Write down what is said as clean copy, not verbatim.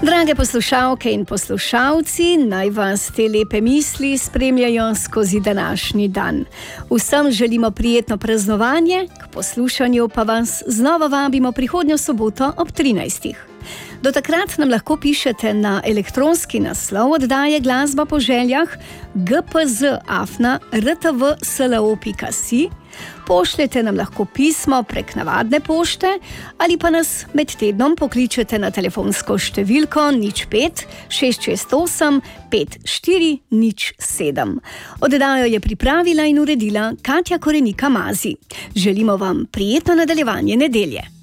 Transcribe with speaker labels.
Speaker 1: Drage poslušalke in poslušalci, naj vas te lepe misli spremljajo skozi današnji dan. Vsem želimo prijetno praznovanje, k poslušanju pa vas znova vabimo prihodnjo soboto ob 13. Do takrat nam lahko pišete na elektronski naslov oddaje Glasba po željah gpz@rtvslo.si. Pošljete nam lahko pismo prek navadne pošte ali pa nas med tednom pokličete na telefonsko številko 05 668 5407. Oddajo je pripravila in uredila Katja Korenika Mazi. Želimo vam prijetno nadaljevanje nedelje.